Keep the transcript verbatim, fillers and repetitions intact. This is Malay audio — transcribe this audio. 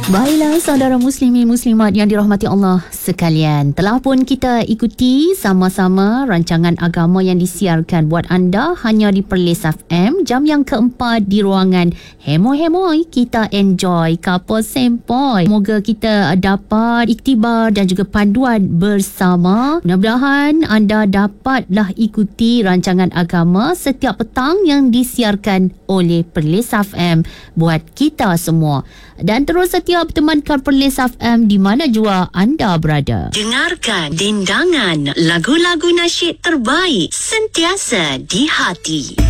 Baiklah saudara muslimin muslimat yang dirahmati Allah sekalian, telah pun kita ikuti sama-sama rancangan agama yang disiarkan buat anda hanya di Perlis F M. Jam yang keempat di ruangan Hemoi-Hemoi, kita enjoy Couple Sempoi. Semoga kita dapat iktibar dan juga panduan bersama. Mudah-mudahan anda dapatlah ikuti rancangan agama setiap petang yang disiarkan oleh Perlis F M buat kita semua. Dan terus setia bertemankan Perlis F M di mana jua anda berada. Dengarkan dendangan lagu-lagu nasyid terbaik sentiasa di hati.